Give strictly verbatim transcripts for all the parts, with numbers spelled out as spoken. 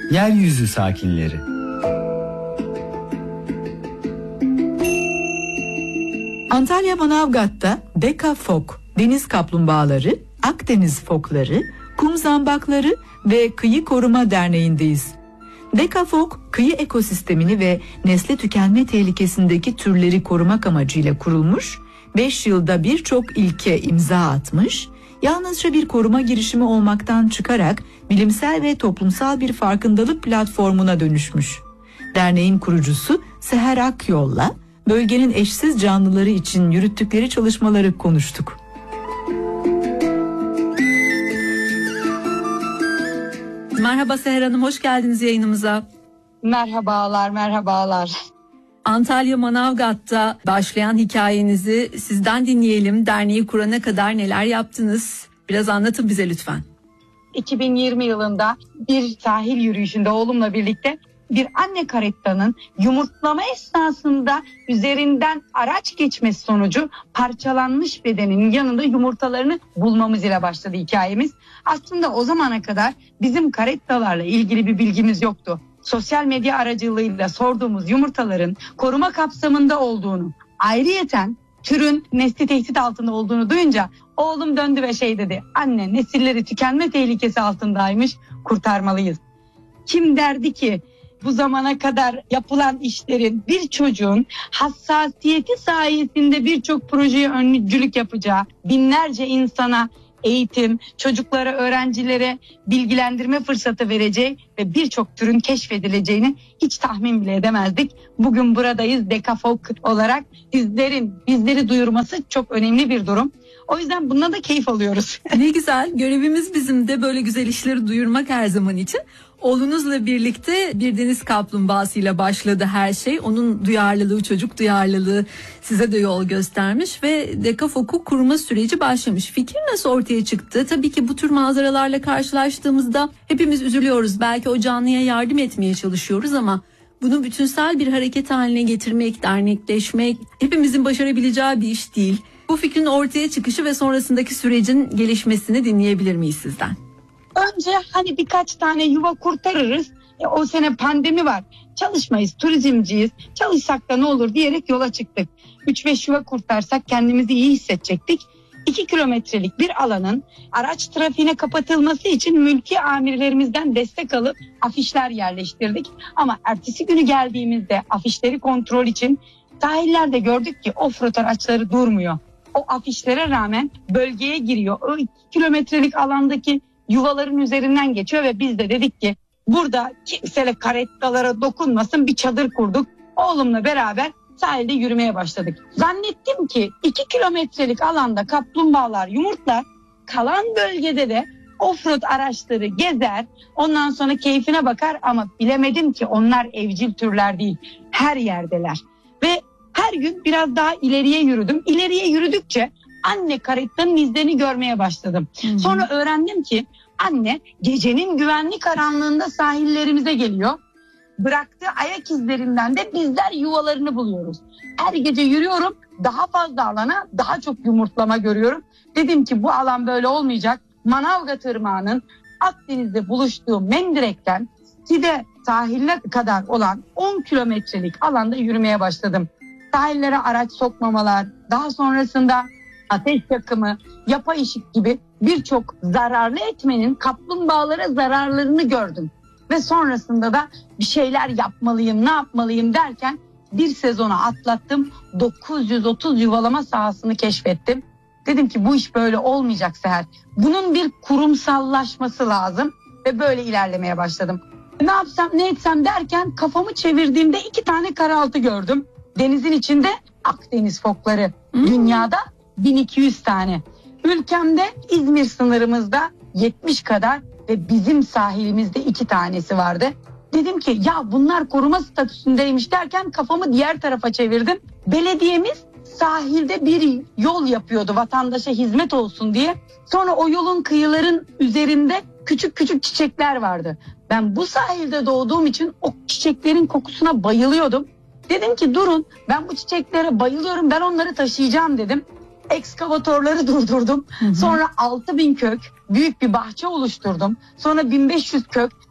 Yeryüzü sakinleri. Antalya Manavgat'ta Deka fok, deniz kaplumbağaları, Akdeniz fokları, kum zambakları ve Kıyı Koruma Derneği'ndeyiz. Deka fok, kıyı ekosistemini ve nesli tükenme tehlikesindeki türleri korumak amacıyla kurulmuş, beş yılda birçok ilke imza atmış, yalnızca bir koruma girişimi olmaktan çıkarak bilimsel ve toplumsal bir farkındalık platformuna dönüşmüş. Derneğin kurucusu Seher Akyol'la bölgenin eşsiz canlıları için yürüttükleri çalışmaları konuştuk. Merhaba Seher Hanım, hoş geldiniz yayınımıza. Merhabalar, merhabalar. Antalya Manavgat'ta başlayan hikayenizi sizden dinleyelim. Derneği kurana kadar neler yaptınız? Biraz anlatın bize lütfen. iki bin yirmi yılında bir sahil yürüyüşünde oğlumla birlikte bir anne karettanın yumurtlama esnasında üzerinden araç geçmesi sonucu parçalanmış bedenin yanında yumurtalarını bulmamız ile başladı hikayemiz. Aslında o zamana kadar bizim karettalarla ilgili bir bilgimiz yoktu. Sosyal medya aracılığıyla sorduğumuz yumurtaların koruma kapsamında olduğunu, ayrıyeten türün nesli tehdit altında olduğunu duyunca oğlum döndü ve şey dedi: anne, nesilleri tükenme tehlikesi altındaymış, kurtarmalıyız. Kim derdi ki bu zamana kadar yapılan işlerin bir çocuğun hassasiyeti sayesinde birçok projeye öncülük yapacağı, binlerce insana eğitim, çocuklara, öğrencilere bilgilendirme fırsatı vereceği ve birçok türün keşfedileceğini hiç tahmin bile edemezdik. Bugün buradayız Deka fok olarak. Sizlerin bizleri duyurması çok önemli bir durum. O yüzden bundan da keyif alıyoruz. Ne güzel, görevimiz bizim de böyle güzel işleri duyurmak her zaman için. Oğlunuzla birlikte bir deniz kaplumbağasıyla başladı her şey. Onun duyarlılığı, çocuk duyarlılığı size de yol göstermiş ve Deka fok'u kurma süreci başlamış. Fikir nasıl ortaya çıktı? Tabii ki bu tür manzaralarla karşılaştığımızda hepimiz üzülüyoruz. Belki o canlıya yardım etmeye çalışıyoruz ama bunu bütünsel bir hareket haline getirmek, dernekleşmek hepimizin başarabileceği bir iş değil. Bu fikrin ortaya çıkışı ve sonrasındaki sürecin gelişmesini dinleyebilir miyiz sizden? Önce hani birkaç tane yuva kurtarırız. E, o sene pandemi var. Çalışmayız, turizmciyiz. Çalışsak da ne olur diyerek yola çıktık. üç beş yuva kurtarsak kendimizi iyi hissedecektik. iki kilometrelik bir alanın araç trafiğine kapatılması için mülki amirlerimizden destek alıp afişler yerleştirdik. Ama ertesi günü geldiğimizde afişleri kontrol için sahillerde gördük ki offroad araçları durmuyor. O afişlere rağmen bölgeye giriyor. O iki kilometrelik alandaki yuvaların üzerinden geçiyor ve biz de dedik ki burada kimseyle karettalara dokunmasın, bir çadır kurduk. Oğlumla beraber sahilde yürümeye başladık. Zannettim ki iki kilometrelik alanda kaplumbağalar yumurtlar, kalan bölgede de offroad araçları gezer, ondan sonra keyfine bakar ama bilemedim ki onlar evcil türler değil, her yerdeler. Ve her gün biraz daha ileriye yürüdüm. İleriye yürüdükçe anne karettanın izlerini görmeye başladım. Hı-hı. Sonra öğrendim ki anne gecenin güvenli karanlığında sahillerimize geliyor. Bıraktığı ayak izlerinden de bizler yuvalarını buluyoruz. Her gece yürüyorum, daha fazla alana daha çok yumurtlama görüyorum. Dedim ki bu alan böyle olmayacak. Manavgat Irmağı'nın Akdeniz'de buluştuğu Mendirek'ten Side sahiline kadar olan on kilometrelik alanda yürümeye başladım. Sahillere araç sokmamalar, daha sonrasında ateş yakımı, yapay ışık gibi birçok zararlı etmenin kaplumbağalara zararlarını gördüm. Ve sonrasında da bir şeyler yapmalıyım, ne yapmalıyım derken bir sezonu atlattım. dokuz yüz otuz yuvalama sahasını keşfettim. Dedim ki bu iş böyle olmayacak Seher. Bunun bir kurumsallaşması lazım ve böyle ilerlemeye başladım. Ne yapsam ne etsem derken kafamı çevirdiğimde iki tane karaltı gördüm. Denizin içinde Akdeniz fokları, hmm. dünyada bin iki yüz tane. Ülkemde İzmir sınırımızda yetmiş kadar ve bizim sahilimizde iki tanesi vardı. Dedim ki ya bunlar koruma statüsündeymiş derken kafamı diğer tarafa çevirdim. Belediyemiz sahilde bir yol yapıyordu vatandaşa hizmet olsun diye. Sonra o yolun kıyıların üzerinde küçük küçük çiçekler vardı. Ben bu sahilde doğduğum için o çiçeklerin kokusuna bayılıyordum. Dedim ki durun, ben bu çiçeklere bayılıyorum, ben onları taşıyacağım dedim. Ekskavatörleri durdurdum. Hı hı. Sonra altı bin kök büyük bir bahçe oluşturdum. Sonra bin beş yüz kök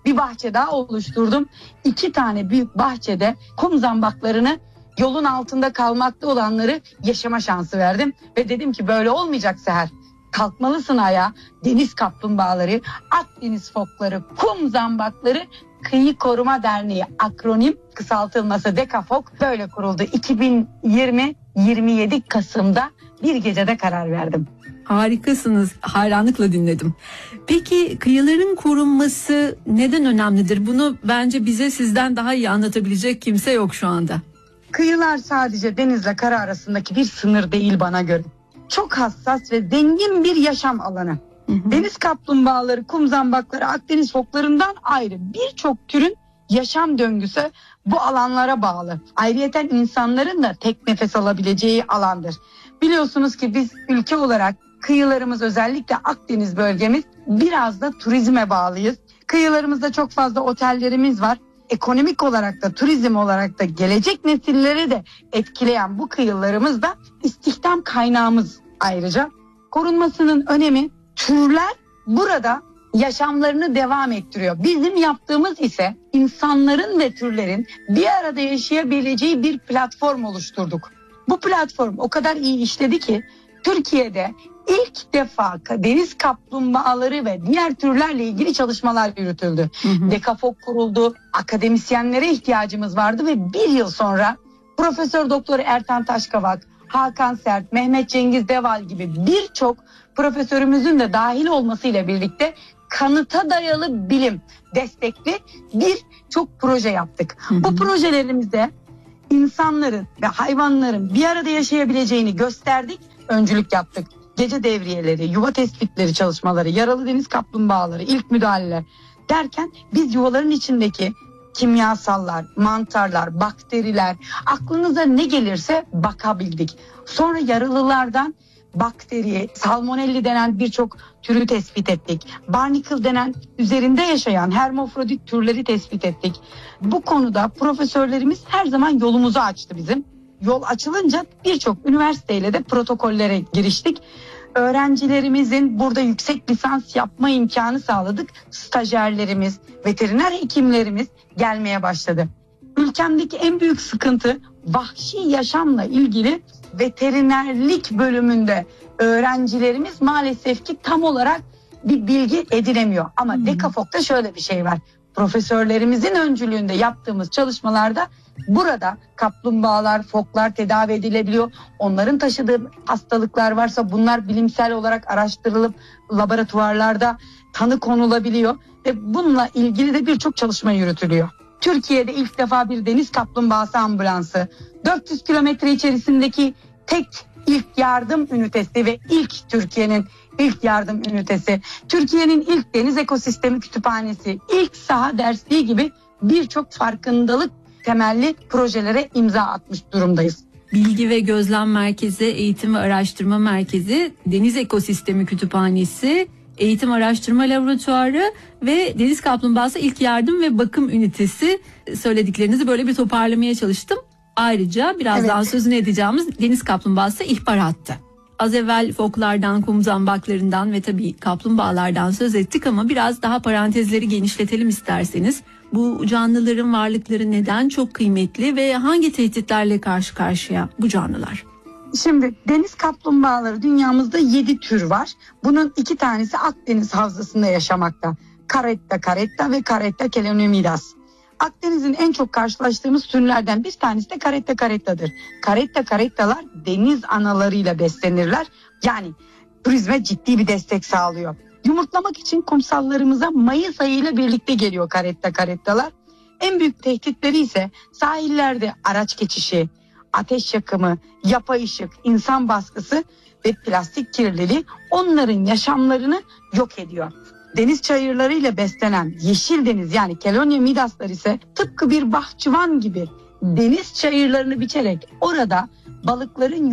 bir bahçe daha oluşturdum. İki tane büyük bahçede kum zambaklarını, yolun altında kalmakta olanları yaşama şansı verdim. Ve dedim ki böyle olmayacak Seher. Kalkmalısın ayağa. Deniz kaplumbağaları, Akdeniz fokları, kum zambakları Kıyı Koruma Derneği, akronim kısaltılması DEKAFOK böyle kuruldu. iki bin yirmi yirmi yedi Kasım'da bir gecede karar verdim. Harikasınız. Hayranlıkla dinledim. Peki kıyıların korunması neden önemlidir? Bunu bence bize sizden daha iyi anlatabilecek kimse yok şu anda. Kıyılar sadece denizle kara arasındaki bir sınır değil bana göre. Çok hassas ve zengin bir yaşam alanı. Hı hı. Deniz kaplumbağaları, kum zambakları, Akdeniz foklarından ayrı birçok türün yaşam döngüsü bu alanlara bağlı. Ayrıyeten insanların da tek nefes alabileceği alandır. Biliyorsunuz ki biz ülke olarak kıyılarımız, özellikle Akdeniz bölgemiz, biraz da turizme bağlıyız. Kıyılarımızda çok fazla otellerimiz var. Ekonomik olarak da turizm olarak da gelecek nesilleri de etkileyen bu kıyılarımız da istihdam kaynağımız ayrıca. Korunmasının önemi, türler burada yaşamlarını devam ettiriyor. Bizim yaptığımız ise insanların ve türlerin bir arada yaşayabileceği bir platform oluşturduk. Bu platform o kadar iyi işledi ki Türkiye'de ilk defa deniz kaplumbağaları ve diğer türlerle ilgili çalışmalar yürütüldü. Hı hı. DEKAFOK kuruldu, akademisyenlere ihtiyacımız vardı ve bir yıl sonra Profesör Doktor Ertan Taşkavak, Hakan Sert, Mehmet Cengiz Deval gibi birçok profesörümüzün de dahil olmasıyla birlikte kanıta dayalı bilim destekli birçok proje yaptık. Hı hı. Bu projelerimizde insanların ve hayvanların bir arada yaşayabileceğini gösterdik, öncülük yaptık. Gece devriyeleri, yuva tespitleri çalışmaları, yaralı deniz kaplumbağaları, ilk müdahaleler derken biz yuvaların içindeki kimyasallar, mantarlar, bakteriler, aklınıza ne gelirse bakabildik. Sonra yaralılardan bakteri, salmonelli denen birçok türü tespit ettik. Barnacle denen üzerinde yaşayan hermafrodit türleri tespit ettik. Bu konuda profesörlerimiz her zaman yolumuzu açtı bizim. Yol açılınca birçok üniversiteyle de protokollere giriştik. Öğrencilerimizin burada yüksek lisans yapma imkanı sağladık. Stajyerlerimiz, veteriner hekimlerimiz gelmeye başladı. Ülkemdeki en büyük sıkıntı vahşi yaşamla ilgili veterinerlik bölümünde öğrencilerimiz maalesef ki tam olarak bir bilgi edinemiyor. Ama hmm. DEKAFOK'ta şöyle bir şey var. Profesörlerimizin öncülüğünde yaptığımız çalışmalarda burada kaplumbağalar, foklar tedavi edilebiliyor. Onların taşıdığı hastalıklar varsa bunlar bilimsel olarak araştırılıp laboratuvarlarda tanı konulabiliyor. Ve bununla ilgili de birçok çalışma yürütülüyor. Türkiye'de ilk defa bir deniz kaplumbağası ambulansı, dört yüz kilometre içerisindeki tek ilk yardım ünitesi ve ilk Türkiye'nin ilk yardım ünitesi, Türkiye'nin ilk deniz ekosistemi kütüphanesi, ilk saha dersliği gibi birçok farkındalık temelli projelere imza atmış durumdayız. Bilgi ve Gözlem Merkezi, Eğitim ve Araştırma Merkezi, Deniz Ekosistemi Kütüphanesi, Eğitim Araştırma Laboratuvarı ve Deniz Kaplumbağası İlk Yardım ve Bakım Ünitesi, söylediklerinizi böyle bir toparlamaya çalıştım. Ayrıca birazdan evet. sözünü edeceğimiz Deniz Kaplumbağası ihbar hattı. Az evvel foklardan, kum zambaklarından ve tabii kaplumbağalardan söz ettik ama biraz daha parantezleri genişletelim isterseniz. Bu canlıların varlıkları neden çok kıymetli ve hangi tehditlerle karşı karşıya bu canlılar? Şimdi deniz kaplumbağaları dünyamızda yedi tür var. Bunun iki tanesi Akdeniz havzasında yaşamakta. Caretta caretta ve Caretta cheloniomydas. Akdeniz'in en çok karşılaştığımız türlerden bir tanesi de Caretta caretta'dır. Caretta caretta'lar deniz analarıyla beslenirler. Yani turizme ciddi bir destek sağlıyor. Yumurtlamak için kumsallarımıza Mayıs ayıyla birlikte geliyor Caretta caretta'lar. En büyük tehditleri ise sahillerde araç geçişi, ateş yakımı, yapay ışık, insan baskısı ve plastik kirliliği onların yaşamlarını yok ediyor. Deniz çayırlarıyla beslenen yeşil deniz yani Cheloniomydaslar ise tıpkı bir bahçıvan gibi deniz çayırlarını biçerek orada balıkların